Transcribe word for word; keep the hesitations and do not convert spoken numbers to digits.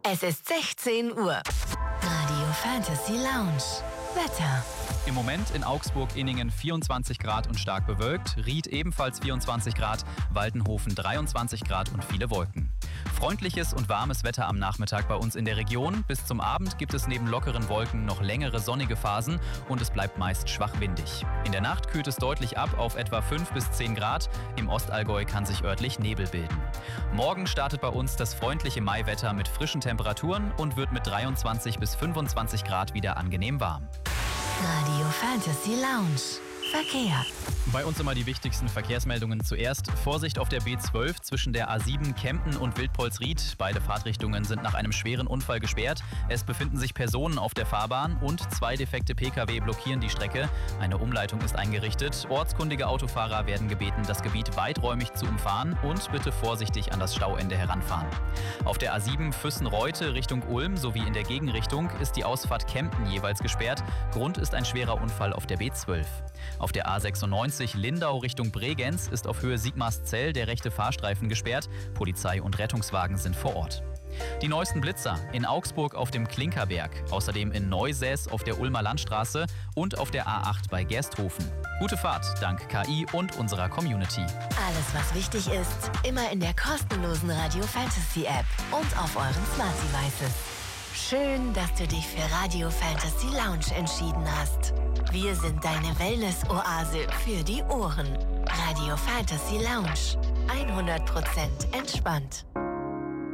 Es ist sechzehn Uhr. Radio Fantasy Lounge. Wetter. Im Moment in Augsburg-Inningen vierundzwanzig Grad und stark bewölkt, Ried ebenfalls vierundzwanzig Grad, Waldenhofen dreiundzwanzig Grad und viele Wolken. Freundliches und warmes Wetter am Nachmittag bei uns in der Region. Bis zum Abend gibt es neben lockeren Wolken noch längere sonnige Phasen und es bleibt meist schwach windig. In der Nacht kühlt es deutlich ab auf etwa fünf bis zehn Grad. Im Ostallgäu kann sich örtlich Nebel bilden. Morgen startet bei uns das freundliche Maiwetter mit frischen Temperaturen und wird mit dreiundzwanzig bis fünfundzwanzig Grad wieder angenehm warm. Radio Fantasy Lounge. Verkehr. Bei uns immer die wichtigsten Verkehrsmeldungen zuerst. Vorsicht auf der B zwölf zwischen der A sieben Kempten und Wildpolsried. Beide Fahrtrichtungen sind nach einem schweren Unfall gesperrt. Es befinden sich Personen auf der Fahrbahn und zwei defekte Pkw blockieren die Strecke. Eine Umleitung ist eingerichtet. Ortskundige Autofahrer werden gebeten, das Gebiet weiträumig zu umfahren und bitte vorsichtig an das Stauende heranfahren. Auf der A sieben Füssen-Reute Richtung Ulm sowie in der Gegenrichtung ist die Ausfahrt Kempten jeweils gesperrt. Grund ist ein schwerer Unfall auf der B zwölf. Auf der A sechsundneunzig Lindau Richtung Bregenz ist auf Höhe Sigmarszell der rechte Fahrstreifen gesperrt. Polizei und Rettungswagen sind vor Ort. Die neuesten Blitzer in Augsburg auf dem Klinkerberg, außerdem in Neusäß auf der Ulmer Landstraße und auf der A acht bei Gersthofen. Gute Fahrt dank K I und unserer Community. Alles, was wichtig ist, immer in der kostenlosen Radio Fantasy App und auf euren Smart Devices. Schön, dass du dich für Radio Fantasy Lounge entschieden hast. Wir sind deine Wellness-Oase für die Ohren. Radio Fantasy Lounge. hundert Prozent entspannt.